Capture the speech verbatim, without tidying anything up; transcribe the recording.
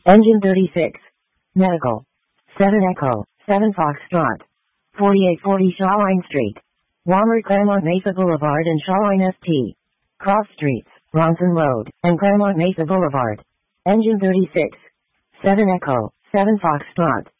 Engine thirty-six. Medical. seven Echo, seven Foxtrot. forty-eight forty Shawline Street. Walmart Claremont Mesa Boulevard and Shawline S T. Cross Streets, Bronson Road, and Claremont Mesa Boulevard. Engine thirty-six. seven Echo, seven Foxtrot.